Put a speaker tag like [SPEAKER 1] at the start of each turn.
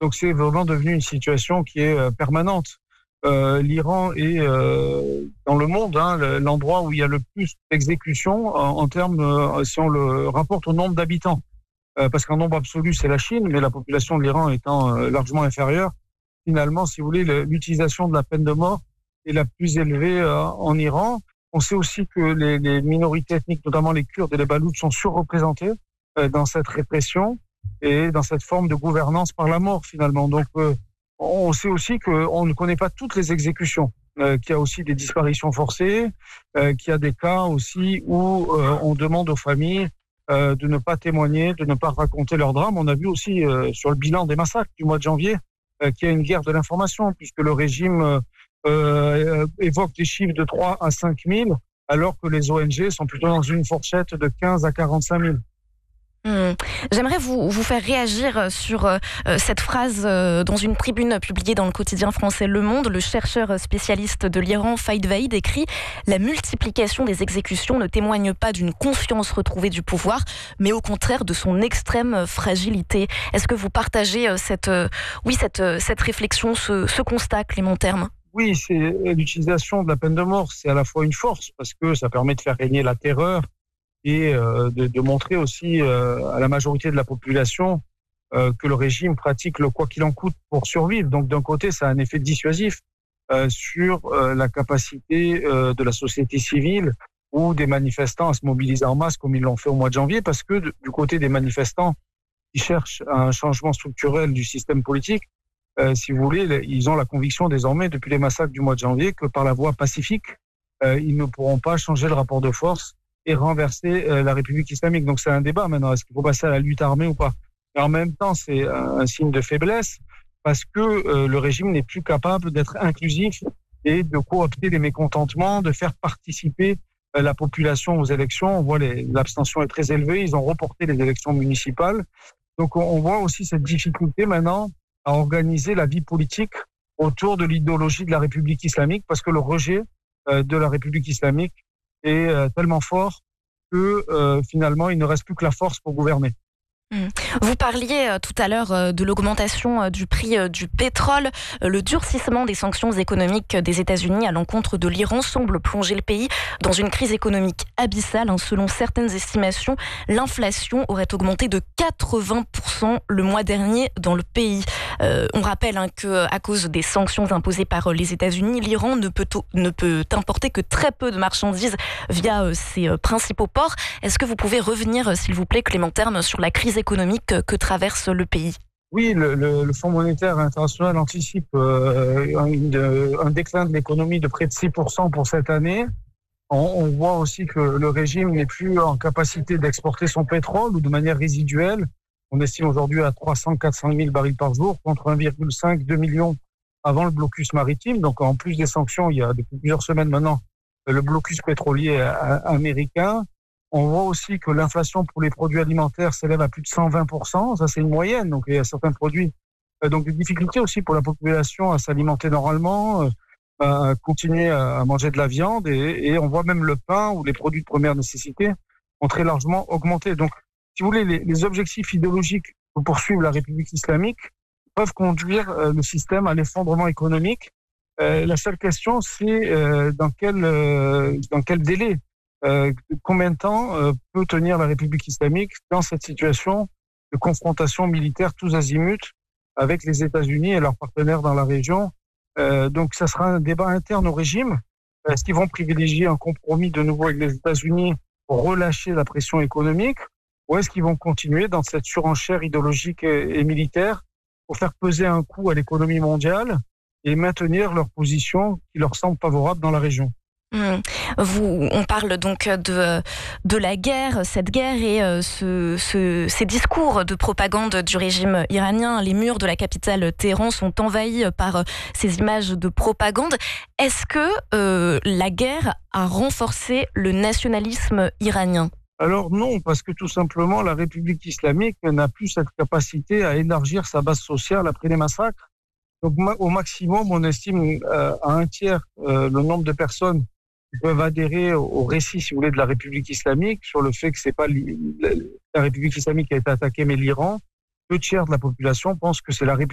[SPEAKER 1] Donc c'est vraiment devenu une situation qui est permanente. L'Iran est dans le monde l'endroit où il y a le plus d'exécutions en termes, si on le rapporte au nombre d'habitants. Parce qu'en nombre absolu, c'est la Chine, mais la population de l'Iran étant largement inférieure, finalement, si vous voulez, l'utilisation de la peine de mort est la plus élevée en Iran. On sait aussi que les minorités ethniques, notamment les Kurdes et les Baloutches, sont surreprésentées dans cette répression et dans cette forme de gouvernance par la mort, finalement. Donc, on sait aussi qu'on ne connaît pas toutes les exécutions, qu'il y a aussi des disparitions forcées, qu'il y a des cas aussi où on demande aux familles de ne pas témoigner, de ne pas raconter leur drame. On a vu aussi sur le bilan des massacres du mois de janvier qu'il y a une guerre de l'information, puisque le régime évoque des chiffres de 3 à 5 000, alors que les ONG sont plutôt dans une fourchette de 15 à 45 000.
[SPEAKER 2] J'aimerais vous faire réagir sur cette phrase dans une tribune publiée dans le quotidien français Le Monde. Le chercheur spécialiste de l'Iran, Faïd Vaïd, écrit « La multiplication des exécutions ne témoigne pas d'une confiance retrouvée du pouvoir, mais au contraire de son extrême fragilité ». Est-ce que vous partagez cette réflexion, ce constat, Clément Terme ?
[SPEAKER 1] Oui, c'est l'utilisation de la peine de mort, c'est à la fois une force, parce que ça permet de faire régner la terreur, et de montrer aussi à la majorité de la population que le régime pratique le quoi qu'il en coûte pour survivre. Donc d'un côté, ça a un effet dissuasif sur la capacité de la société civile ou des manifestants à se mobiliser en masse comme ils l'ont fait au mois de janvier, parce que du côté des manifestants qui cherchent un changement structurel du système politique, si vous voulez, ils ont la conviction désormais depuis les massacres du mois de janvier que par la voie pacifique, ils ne pourront pas changer le rapport de force et renverser la République islamique. Donc c'est un débat maintenant, est-ce qu'il faut passer à la lutte armée ou pas? Et en même temps, c'est un signe de faiblesse parce que le régime n'est plus capable d'être inclusif et de coopter les mécontentements, de faire participer la population aux élections. On voit l'abstention est très élevée, ils ont reporté les élections municipales. Donc on voit aussi cette difficulté maintenant à organiser la vie politique autour de l'idéologie de la République islamique parce que le rejet de la République islamique est tellement fort que finalement, il ne reste plus que la force pour gouverner.
[SPEAKER 2] Vous parliez tout à l'heure de l'augmentation du prix du pétrole. Le durcissement des sanctions économiques des États-Unis à l'encontre de l'Iran semble plonger le pays dans une crise économique abyssale. Selon certaines estimations, l'inflation aurait augmenté de 80% le mois dernier dans le pays. On rappelle qu'à cause des sanctions imposées par les États-Unis, l'Iran ne peut importer que très peu de marchandises via ses principaux ports. Est-ce que vous pouvez revenir, s'il vous plaît, Clément Terme, sur la crise économique que traverse le pays?
[SPEAKER 1] Oui, le Fonds monétaire international anticipe un déclin de l'économie de près de 6% pour cette année. On voit aussi que le régime n'est plus en capacité d'exporter son pétrole ou de manière résiduelle. On estime aujourd'hui à 300-400 000 barils par jour contre 1,5-2 millions avant le blocus maritime. Donc en plus des sanctions, il y a depuis plusieurs semaines maintenant le blocus pétrolier américain. On voit aussi que l'inflation pour les produits alimentaires s'élève à plus de 120%. Ça, c'est une moyenne. Donc, il y a certains produits. Donc, des difficultés aussi pour la population à s'alimenter normalement, à continuer à manger de la viande. Et on voit même le pain ou les produits de première nécessité ont très largement augmenté. Donc, si vous voulez, les objectifs idéologiques que poursuivent la République islamique peuvent conduire le système à l'effondrement économique. La seule question, c'est dans quel délai? Combien de temps peut tenir la République islamique dans cette situation de confrontation militaire tous azimuts avec les États-Unis et leurs partenaires dans la région? Donc ça sera un débat interne au régime. Est-ce qu'ils vont privilégier un compromis de nouveau avec les États-Unis pour relâcher la pression économique, ou est-ce qu'ils vont continuer dans cette surenchère idéologique et militaire pour faire peser un coup à l'économie mondiale et maintenir leur position qui leur semble favorable dans la région?
[SPEAKER 2] On parle donc de la guerre, cette guerre et ces discours de propagande du régime iranien. Les murs de la capitale Téhéran sont envahis par ces images de propagande. Est-ce que la guerre a renforcé le nationalisme iranien?
[SPEAKER 1] Alors non, parce que tout simplement, la République islamique n'a plus cette capacité à élargir sa base sociale après les massacres. Donc au maximum, on estime à un tiers le nombre de personnes peuvent adhérer au récit, si vous voulez, de la République islamique, sur le fait que c'est pas la République islamique qui a été attaquée, mais l'Iran. 2 tiers de la population pensent que c'est la République